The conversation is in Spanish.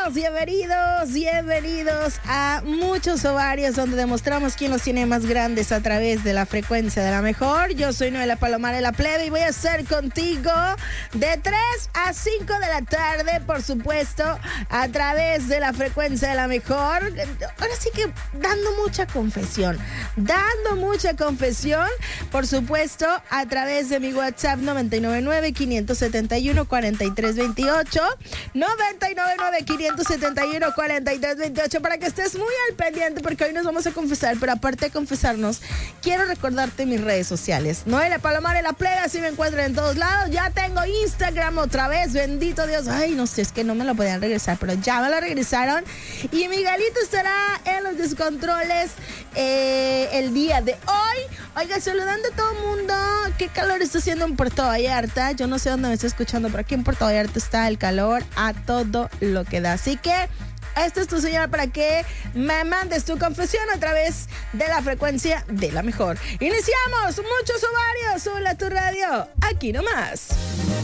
bienvenidos a Muchos Ovarios, donde demostramos quién los tiene más grandes a través de la frecuencia de la mejor. Yo soy Noela Palomar, la plebe, y voy a estar contigo de 3 a 5 de la tarde, por supuesto, a través de la frecuencia de la mejor. Ahora sí que dando mucha confesión, por supuesto, a través de mi WhatsApp 999-571-4328, 999-571-4328, para que estés muy al pendiente, porque hoy nos vamos a confesar. Pero aparte de confesarnos, quiero recordarte mis redes sociales. Noela Palomar, la plebe, así me encuentran en todos lados. Ya tengo Instagram otra vez, bendito Dios. Ay, no sé, es que no me lo podían regresar, pero ya me lo regresaron. Y Miguelito estará en los descontroles el día de hoy. Oiga, saludando a todo el mundo. Qué calor está haciendo en Puerto Vallarta. Yo no sé dónde me está escuchando, pero aquí en Puerto Vallarta está el calor a todo lo que da. Así que esta es tu señal para que me mandes tu confesión a través de la frecuencia de la mejor. Iniciamos Muchos Ovarios. Hola, tu radio. Aquí nomás.